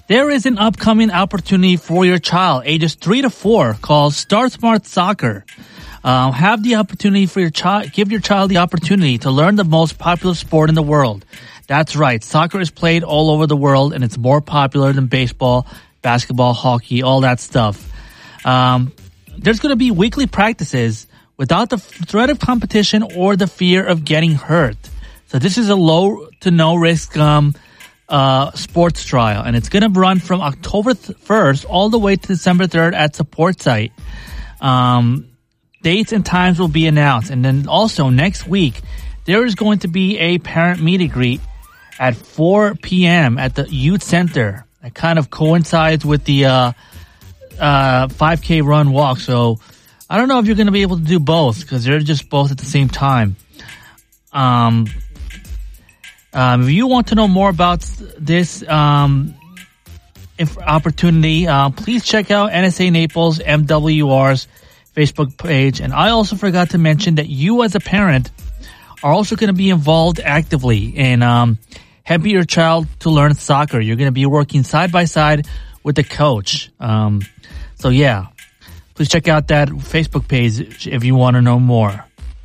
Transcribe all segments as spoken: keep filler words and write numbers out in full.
There is an upcoming opportunity for your child, ages three to four, called Start Smart Soccer. Um, have the opportunity for your child, give your child the opportunity to learn the most popular sport in the world. That's right. Soccer is played all over the world, and it's more popular than baseball, basketball, hockey, all that stuff. Um, there's going to be weekly practices without the threat of competition or the fear of getting hurt. So this is a low to no risk um, uh, sports trial, and it's going to run from October first all the way to December third at Support Site. Um, dates and times will be announced, and then also next week there is going to be a parent meet and greet at four p.m. at the Youth Center. It kind of coincides with the uh, uh, five K run walk, so I don't know if you're going to be able to do both because they're just both at the same time. Um, um, if you want to know more about this um, if opportunity, uh, please check out N S A Naples M W R's Facebook page. And I also forgot to mention that you as a parent are also going to be involved actively in um, helping your child to learn soccer. You're going to be working side by side with the coach. Um, so yeah, please check out that Facebook page if you want to know more.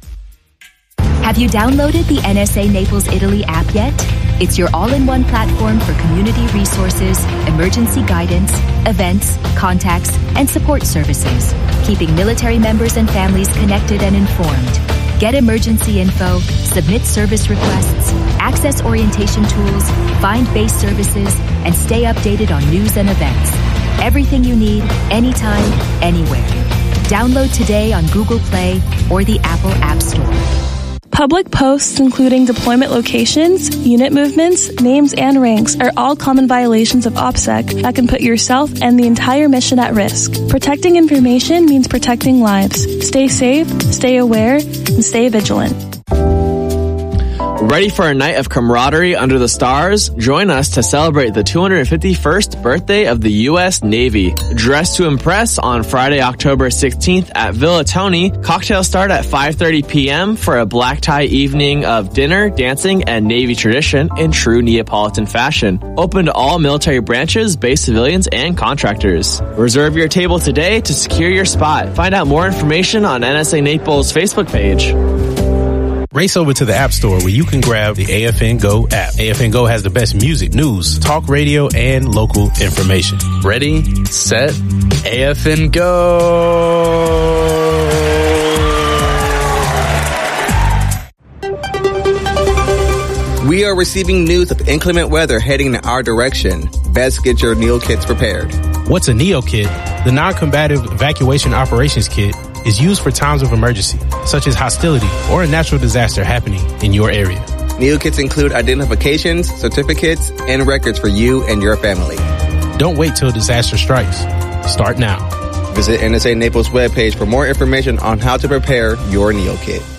Have you downloaded the N S A Naples Italy app yet? It's your all-in-one platform for community resources, emergency guidance, events, contacts, and support services, keeping military members and families connected and informed. Get emergency info, submit service requests, access orientation tools, find base services, and stay updated on news and events. Everything you need, anytime, anywhere. Download today on Google Play or the Apple App Store. Public posts including deployment locations, unit movements, names, and ranks are all common violations of OPSEC that can put yourself and the entire mission at risk. Protecting information means protecting lives. Stay safe, stay aware, and stay vigilant. Ready for a night of camaraderie under the stars? Join us to celebrate the two hundred fifty-first birthday of the U S Navy. Dress to impress on Friday, October sixteenth at Villa Tony. Cocktails start at five thirty p.m. for a black tie evening of dinner, dancing, and Navy tradition in true Neapolitan fashion. Open to all military branches, base civilians, and contractors. Reserve your table today to secure your spot. Find out more information on N S A Naples' Facebook page. Race over to the App Store where you can grab the A F N Go app. A F N Go has the best music, news, talk radio, and local information. Ready, set, A F N Go! We are receiving news of inclement weather heading in our direction. Best get your Neo kits prepared. What's a Neo kit? The non-combative evacuation operations kit is used for times of emergency, such as hostility or a natural disaster happening in your area. Neo kits include identifications, certificates, and records for you and your family. Don't wait till disaster strikes. Start now. Visit N S A Naples webpage for more information on how to prepare your Neo kit.